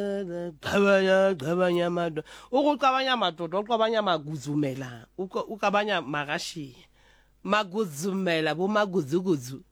Qabanya mado o qabanya matoto o qabanya maguzumela o qabanya magashi maguzumela bo maguzuguzu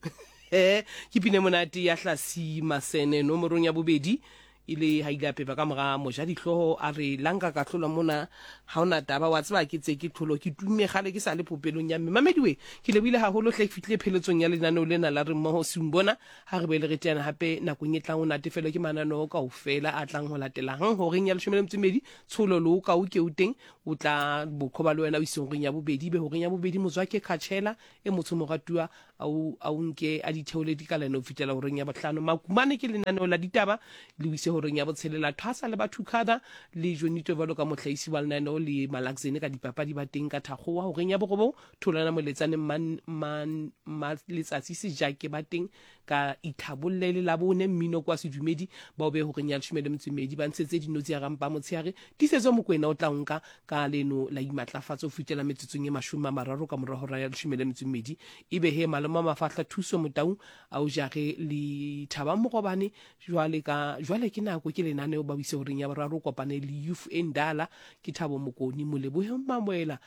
ke pine monate ya hlasi masene nomorong ya bobedi ile ha ile pepa ka mora moja dihloho a re lanka ka hlola mona ha ona taba wa tseba ke tse ke tlholo ke tumme gale ke sa le popelong ya mme mamediwe ke lebile ha holo hle fitlile pheletsong ya lenaneo lena la re mmoho simbona ha re be le re tena hape nakong e tlang o natefelo ke manano ka ofela a tlang ho latela ho reng ya 12 tsholo lo ka o ke uteng o tla bokhoba le wena o iseng reng ya bobedi be ho reng ya bobedi mozwa ke khatshela e motho moratua a unke a ditheole di ka lena o fitela ho reng ya bohlano makumane ke lenaneo la ditaba le wise reng ya botshelela thasa le bathukada le jonito valo ka mohlaisi wa lenaneo le malakzene ka dipapadi ba teng ka thakgowa ho reng ya bogobo tholana moletsane man letsatsi se jake ba teng ka ithabolle le labone mmino kwa sedumedi ba o be ho reng ya 12 ba ntshetse dinotsi ya rampa motsheare di setso mokwena o tla nka ka leno la imatlafatso o fitela metsotsong e 30 ka morago ra ya 12 ebe he maloma mafahla thuso motaung a o jare le thaba mogobane jwale ke nako ke lenaneo ba bise ho reng ya boraro kopane le youth endala ke thabo mokoni molebohe mamoela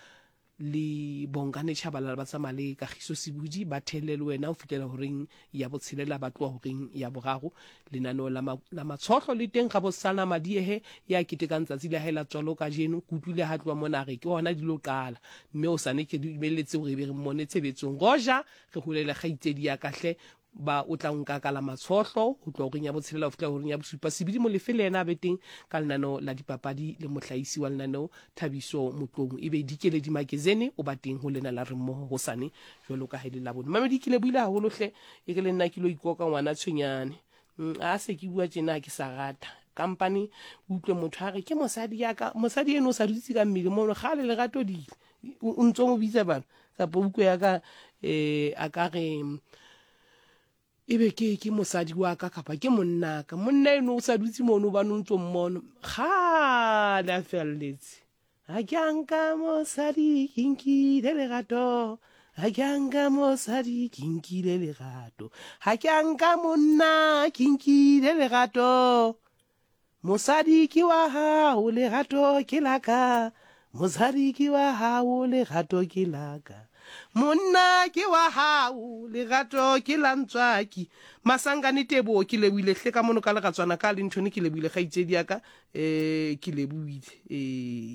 le bongane chabalala ba tsamale ka giso sebudi ba thelele wena o fitela ho reng ya botshelela ba tloa ho reng ya boraro lenaneo la matshotlo le teng ga bosana madiehe ya ketekang tsatsi la hela tswalo ka jeno kutlile ha tloa mona re ke hona dilo qala mme o sane ke dimeletse hore be re mmone tshebetsong goja re hulele gaitsedi ya kahle ba o tla nka ka la matshotlo ho tloa reng ya botshelela ho fitla ho reng ya bosupa sebidi mo lefele ena be teng ka lenaneo la dipapadi le mohlaisi wa lenaneo Thabiso Motlong ebe dikele di magazine o ba teng ho lena la re mmoho ho sane jwalo ka hele la bona mamedi ke le buile haholo hle e ke le nna ke lo ikoka ngwana tshwenyane a se ke bua tjena ke sa rata company utlwe motho a re ke mosadi ya ka mosadi eno sa dutse ka mmele mo ga le lerato di o ntso mo bitsa bana ka bouko ya ka a ka re ebe ke mosadi wa ka kapa ke monna eno o sa dutse mono ba nontso mmono ga la felletse ha ke anka mosadi kinkile lerato ha ke anka mosadi kinkile lerato ha ke anka monna kinkile lerato mosadi ke wa hao lerato ke laka mosadi ke wa hao lerato ke laka monna ke wa hao lerato ke lantswaki masangane tebo ke lebuile hle ka mono ka leratswana ka le nthone ke lebuile ga itsedi ya ka ke lebuile